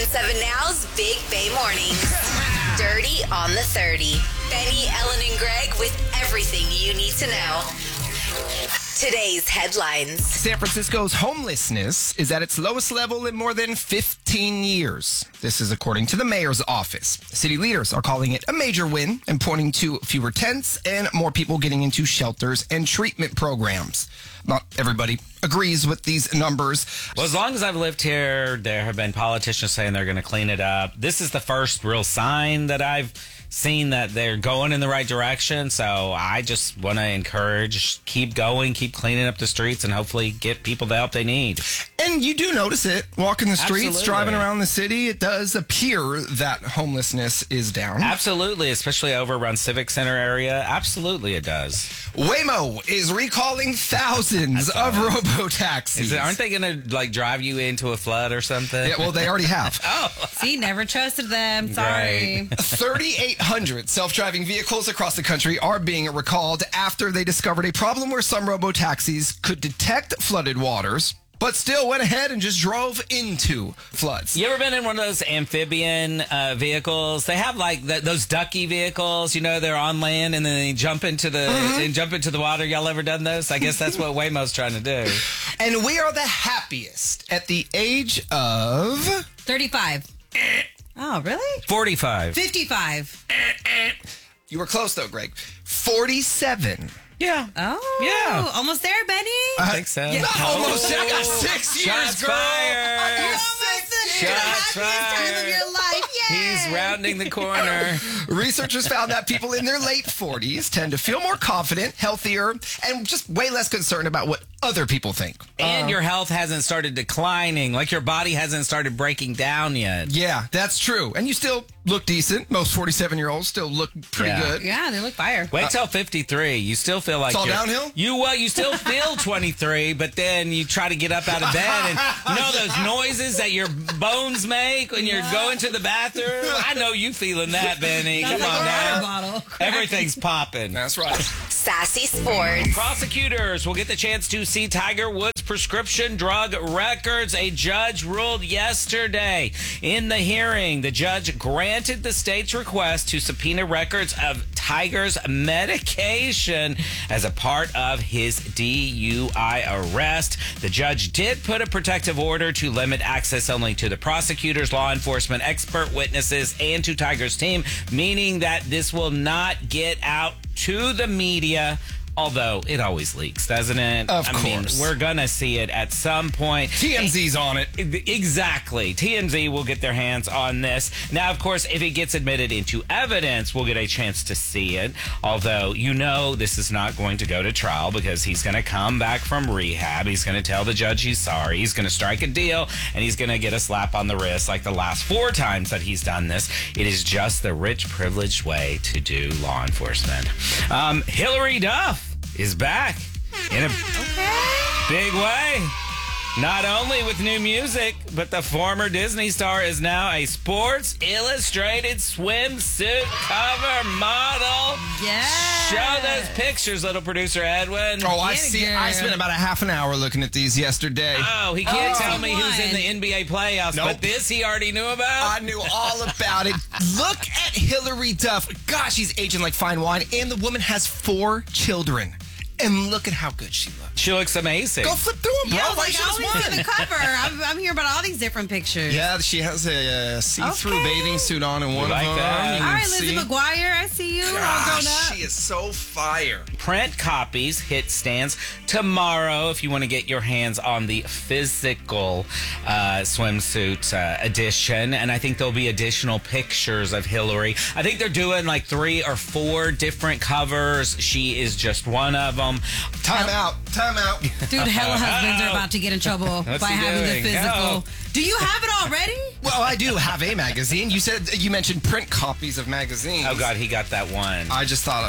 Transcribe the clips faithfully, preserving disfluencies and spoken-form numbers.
seven Now's Big Bay Mornings. Dirty on the thirty. Benny, Ellen, and Greg with everything you need to know. Today's headlines. San Francisco's homelessness is at its lowest level in more than fifteen years. This is according to the mayor's office. City leaders are calling it a major win and pointing to fewer tents and more people getting into shelters and treatment programs. Not everybody agrees with these numbers. Well, as long as I've lived here, there have been politicians saying they're going to clean it up. This is the first real sign that I've seen that they're going in the right direction. So I just want to encourage, keep going, keep cleaning up the streets, and hopefully get people the help they need. And you do notice it walking the streets, Absolutely. driving around the city. It does appear that homelessness is down. Absolutely, especially over around Civic Center area. Absolutely, it does. Waymo is recalling thousands of robo-taxis. Is it, aren't they going to like drive you into a flood or something? Yeah, well, they already have. Oh, See, never trusted them. Sorry. Right. thirty-eight hundred self-driving vehicles across the country are being recalled after they discovered a problem where some robo-taxis could detect flooded waters, but still went ahead and just drove into floods. You ever been in one of those amphibian uh, vehicles? They have like the, those ducky vehicles. You know, they're on land and then they jump into the Mm-hmm. and jump into the water. Y'all ever done those? I guess that's what Waymo's trying to do. And we are the happiest at the age of... thirty-five. Oh, really? Forty-five. fifty-five. You were close, though, Greg. forty-seven. Yeah. Oh. Yeah. Almost there, Benny. I think so. Not almost. I got six years, Shots girl. fired. I got Almost six the years. Shots happiest time of fired. your life. Yay. He's rounding the corner. Researchers found that people in their late forties tend to feel more confident, healthier, and just way less concerned about what other people think. And your health hasn't started declining. Like your body hasn't started breaking down yet. Yeah, that's true. And you still look decent. Most forty-seven-year-olds still look pretty Yeah. good. Yeah, they look fire. Wait till fifty-three. You still feel like It's all you're- downhill? You well, you still feel twenty-three, but then you try to get up out of bed and you know those noises that your bones make when you're going to the bathroom. I know you feeling that, Benny. Come Sounds like on a now. water bottle. Everything's popping. That's right. Sassy Sports. Prosecutors will get the chance to see Tiger Woods' prescription drug records. A judge ruled yesterday in the hearing. The judge granted the state's request to subpoena records of Tiger's medication as a part of his D U I arrest. The judge did put a protective order to limit access only to the prosecutors, law enforcement, expert witnesses, and to Tiger's team, meaning that this will not get out to the media. Although it always leaks, doesn't it? Of I course. mean, we're going to see it at some point. T M Z's on it. Exactly. T M Z will get their hands on this. Now, of course, if it gets admitted into evidence, we'll get a chance to see it. Although, you know, this is not going to go to trial because he's going to come back from rehab. He's going to tell the judge he's sorry. He's going to strike a deal, and he's going to get a slap on the wrist like the last four times that he's done this. It is just the rich, privileged way to do law enforcement. Um, Hillary Duff is back in a big way. Not only with new music, but the former Disney star is now a Sports Illustrated swimsuit cover model. Yeah. Show those pictures, little producer Edwin. Oh, I Get it, see. I girl. spent about a half an hour looking at these yesterday. Oh, he can't Oh, tell me who's in one. the N B A playoffs, Nope. but this he already knew about? I knew all about it. Look at Hillary Duff. Gosh, she's aging like fine wine. And the woman has four children. And look at how good she looks. She looks amazing. Go flip through them, bro. Yeah, I was Why like, she I just always see won? the cover. I'm, I'm hearing about all these different pictures. Yeah, she has a uh, see-through Okay. bathing suit on in one like of them. that. You All can right, Lizzie see. McGuire, I see you. all grown Gosh, up. she is so fire. Print copies hit stands tomorrow if you want to get your hands on the physical uh, swimsuit uh, edition. And I think there'll be additional pictures of Hillary. I think they're doing like three or four different covers. She is just one of them. Time out. Time out. Dude, hella husbands are about to get in trouble What's by he having doing? the physical. No. Do you have it already? Well, I do have a magazine. You said you mentioned print copies of magazines. Oh, God, he got that one. I just thought I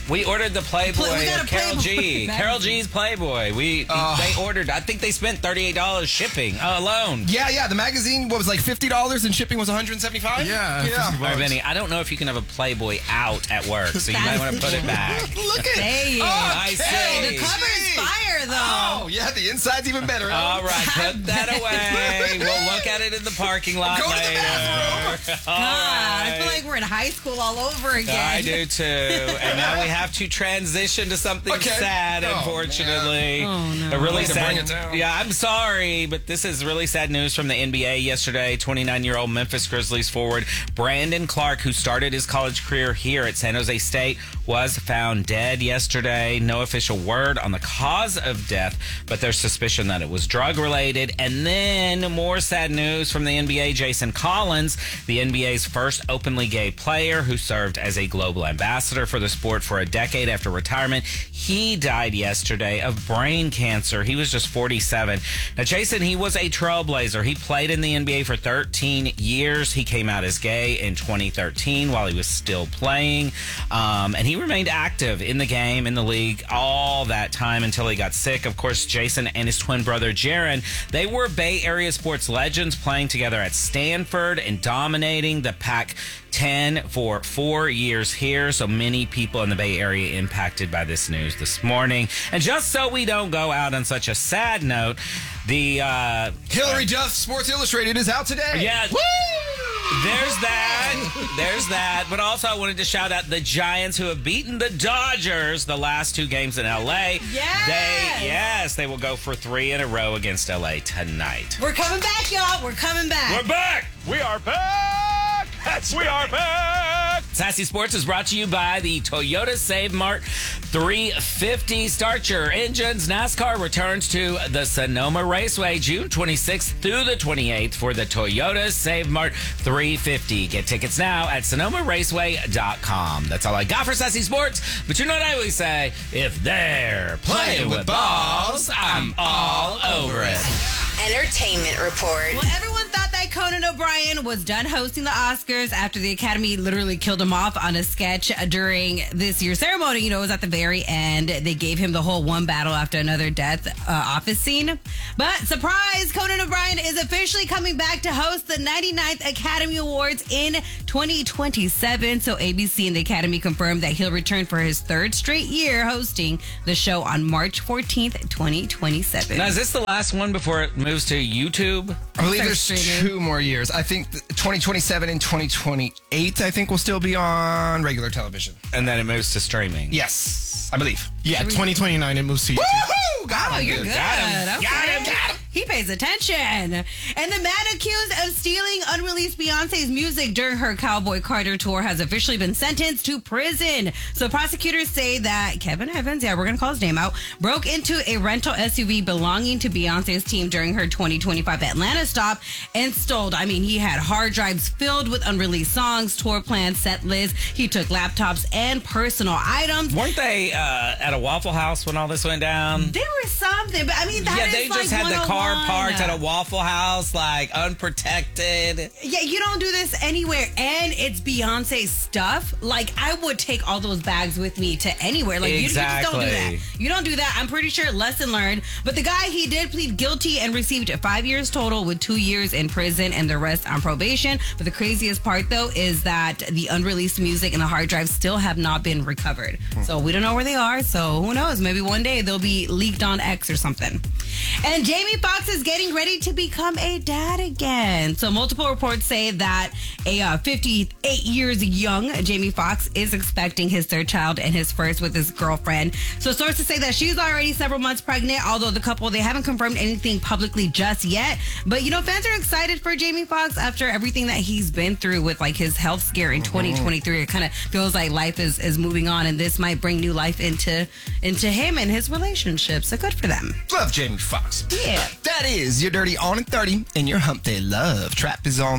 We ordered the Playboy We got of a Carol G. Playboy Carol magazine. G's Playboy. We Oh. They ordered, I think they spent thirty-eight dollars shipping uh, alone. Yeah, yeah. The magazine what was like fifty dollars and shipping was one hundred seventy-five. Yeah, fifty yeah. bucks. All right, Benny, I don't know if you can have a Playboy out at work, so you might That's want to put it back. Look at Dang. I Okay. see. The cover is fire, though. Oh, yeah. The inside's even better. All right, put that away. We'll look at it in the parking lot Go to the later. bathroom. All God, I right. feel like we're in high school all over again. I do too. And now we have to transition to something Okay. sad, Oh, unfortunately. Oh, no. A really Way to sad. bring it down. Yeah, I'm sorry, but this is really sad news from the N B A yesterday. twenty-nine-year-old Memphis Grizzlies forward Brandon Clark, who started his college career here at San Jose State, was found dead yesterday. No official word on the cause of death, but there's suspicion that it was drug related. And then more sad news from the N B A. Jason Collins, the N B A's first openly gay player who served as a global ambassador for the sport for a decade after retirement. He died yesterday of brain cancer. He was just forty-seven. Now, Jason, he was a trailblazer. He played in the N B A for thirteen years. He came out as gay in twenty thirteen while he was still playing. Um, and he remained active in the game, in the league, all that time until he got sick. Of course, Jason and his twin brother, Jaron, they were Bay Area sports legends, playing together at Stanford and dominating the Pac ten for four years here. So many people in the Bay Area impacted by this news this morning. And just so we don't go out on such a sad note, the uh, Hillary Duff Sports Illustrated is out today. Yeah. Woo! There's that. There's that. But also, I wanted to shout out the Giants, who have beaten the Dodgers the last two games in L A. Yes. They, yes, they will go for three in a row against L A tonight. We're coming back, y'all. We're coming back. We're back. We are back. We are back. Sassy Sports is brought to you by the Toyota Save Mart three fifty. Start your engines. NASCAR returns to the Sonoma Raceway June twenty-sixth through the twenty-eighth for the Toyota Save Mart three fifty. Get tickets now at sonoma raceway dot com. That's all I got for Sassy Sports. But you know what I always say? If they're playing with balls, I'm all over it. Entertainment Report. Well, everyone thought that Conan O'Brien was done hosting the Oscars after the Academy literally killed him off on a sketch during this year's ceremony. You know, it was at the very end. They gave him the whole one battle after another death uh, office scene. But surprise, Conan O'Brien is officially coming back to host the ninety-ninth Academy Awards in twenty twenty-seven. So A B C and the Academy confirmed that he'll return for his third straight year hosting the show on March fourteenth, twenty twenty-seven. Now, is this the last one before it moves to YouTube? I believe Start there's streaming. two more years. I think th- twenty twenty-seven and twenty twenty-eight, I think, will still be on regular television. And then it moves to streaming. Yes, I believe. Yeah, twenty twenty-nine, it moves to YouTube. Woohoo! Got Oh, him, you're dude. good. Got him. Okay. Got him. Got him. He pays attention. And the man accused of stealing unreleased Beyonce's music during her Cowboy Carter tour has officially been sentenced to prison. So prosecutors say that Kevin Evans, yeah, we're going to call his name out, broke into a rental S U V belonging to Beyonce's team during her twenty twenty-five Atlanta stop and stole. I mean, he had hard drives filled with unreleased songs, tour plans, set lists. He took laptops and personal items. Weren't they uh, at a Waffle House when all this went down? There was something, but I mean, that yeah, is they like just had the car one oh one. parked at a Waffle House, like unprotected. Yeah, you don't do this anywhere, and it's Beyonce stuff. Like, I would take all those bags with me to anywhere. Like, you, you just don't do Exactly. that. You don't do that. I'm pretty sure, lesson learned. But the guy, he did plead guilty and received five years total with two years in prison and the rest on probation. But the craziest part, though, is that the unreleased music and the hard drives still have not been recovered. So we don't know where they are. So who knows? Maybe one day they'll be leaked on X or something. And Jamie Foxx is getting ready to become a dad again. So multiple reports say that a uh, fifty-eight years young Jamie Foxx is expecting his third child and his first with his girlfriend. So sources say that she's already several months pregnant, although the couple, they haven't confirmed anything publicly just yet. But, you know, fans are excited for Jamie Foxx after everything that he's been through with, like, his health scare in twenty twenty-three. It kind of feels like life is, is moving on, and this might bring new life into, into him and his relationship. So good for them. Love Jamie Foxx. Yeah. That is your Dirty On and thirty and your Hump Day Love. Trap is on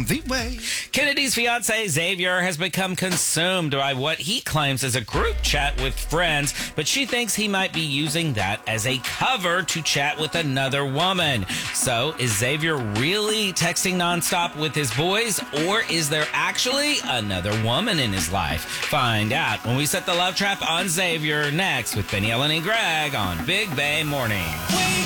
the way. Kennedy's fiance Xavier has become consumed by what he claims is a group chat with friends, but she thinks he might be using that as a cover to chat with another woman. So, is Xavier really texting nonstop with his boys, or is there actually another woman in his life? Find out when we set the love trap on Xavier next with Benny, Ellen, and Greg on Big Bay Morning.